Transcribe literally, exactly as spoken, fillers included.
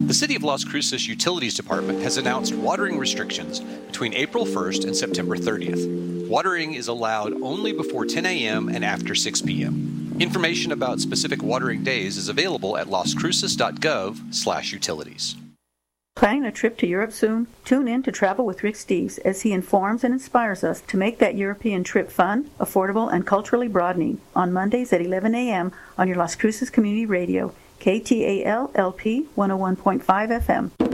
The City of Las Cruces Utilities Department has announced watering restrictions between April first and September thirtieth. Watering is allowed only before ten a.m. and after six p.m. Information about specific watering days is available at las cruces dot gov slash utilities. Planning a trip to Europe soon? Tune in to Travel with Rick Steves as he informs and inspires us to make that European trip fun, affordable, and culturally broadening on Mondays at eleven a.m. on your Las Cruces Community Radio, K T A L L P one oh one point five F M.